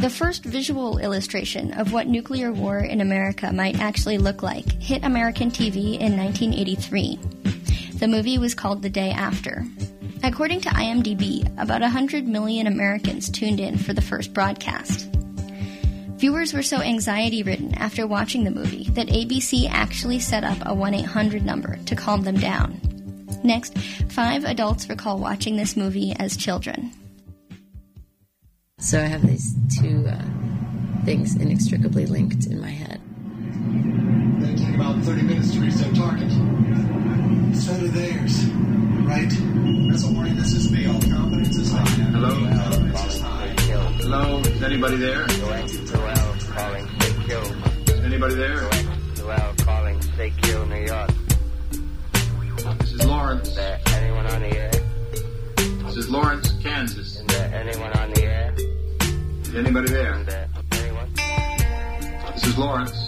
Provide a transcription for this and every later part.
The first visual illustration of what nuclear war in America might actually look like hit American TV in 1983. The movie was called The Day After. According to IMDb, about 100 million Americans tuned in for the first broadcast. Viewers were so anxiety-ridden after watching the movie that ABC actually set up a 1-800 number to calm them down. Next, 5 adults recall watching this movie as children. So I have these two things inextricably linked in my head. It'll take about 30 minutes to reset target. So do theirs, right? That's a warning. This is me. All confidence is high. Hello? Confidence is high. Hello? Is anybody there? Joel calling, say kill. Is anybody there? Joel calling, say kill, New York. This is Lawrence. Is there anyone on the air? This is Lawrence, Kansas. Is there anyone on the air? Is anybody there? Is there anyone? This is Lawrence.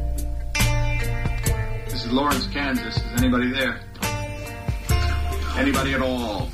This is Lawrence, Kansas. Is anybody there? Anybody at all?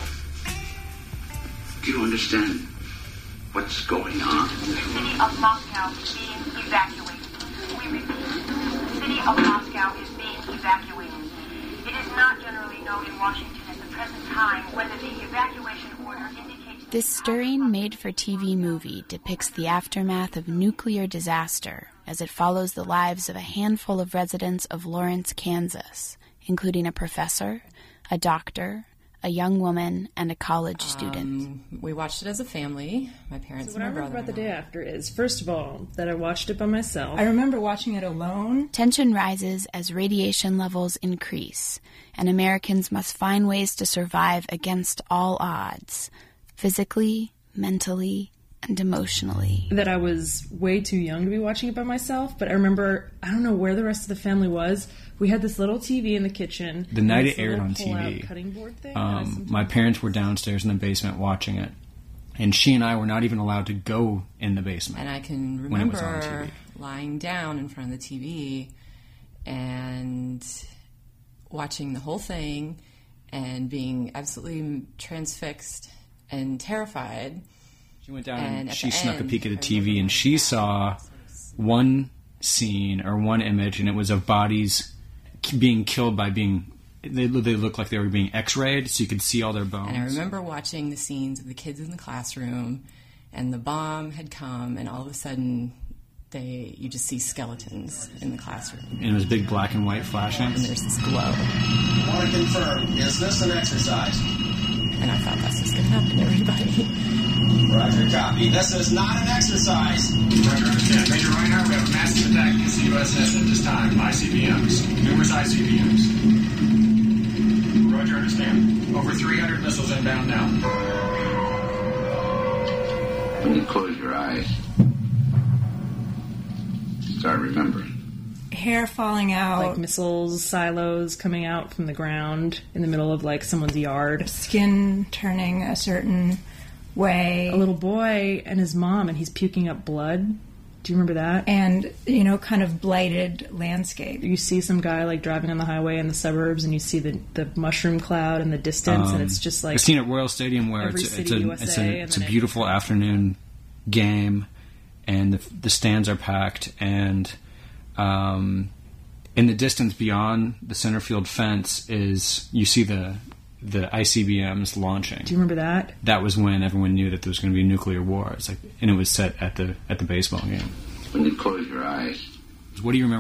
Do you understand what's going on? The city of Moscow is being evacuated. We repeat, the city of Moscow is being evacuated. It is not generally known in Washington at the present time whether the evacuation order indicates... This stirring made-for-TV movie depicts the aftermath of nuclear disaster as it follows the lives of a handful of residents of Lawrence, Kansas, including a professor, a doctor, a young woman, and a college student. We watched it as a family, my parents and my brother. What I remember about The Day After is, first of all, that I watched it by myself. I remember watching it alone. Tension rises as radiation levels increase, and Americans must find ways to survive against all odds, physically, mentally, and emotionally. That I was way too young to be watching it by myself, but I remember, I don't know where the rest of the family was. We had this little TV in the kitchen. The night it aired on TV, my parents were downstairs in the basement watching it, and she and I were not even allowed to go in the basement. And I can remember lying down in front of the TV and watching the whole thing and being absolutely transfixed and terrified. She went down and she snuck a peek at the TV, and she saw one scene or one image, and it was of bodies being killed by being... They looked like they were being x-rayed, so you could see all their bones. And I remember watching the scenes of the kids in the classroom, and the bomb had come, and all of a sudden, you just see skeletons in the classroom. And it was big black and white flashing. And there's this glow. I want to confirm, is this an exercise? And I thought that's what's going to happen to everybody. Roger, copy. This is not an exercise. Roger, understand. Major Reinhardt, we have a massive attack against the USS at this time. ICBMs. Numerous ICBMs. Roger, understand. Over 300 missiles inbound now. When you close your eyes, start remembering. Hair falling out. Like missiles, silos coming out from the ground in the middle of like someone's yard. Skin turning a certain way. A little boy and his mom, and he's puking up blood. Do you remember that? And, kind of blighted landscape. You see some guy like driving on the highway in the suburbs, and you see the mushroom cloud in the distance, and it's just like... I've seen at Royal Stadium where it's a beautiful afternoon game, and the stands are packed, and in the distance beyond the center field fence you see the ICBMs launching. Do you remember that? That was when everyone knew that there was going to be a nuclear war. And it was set at the baseball game. When you close your eyes. What do you remember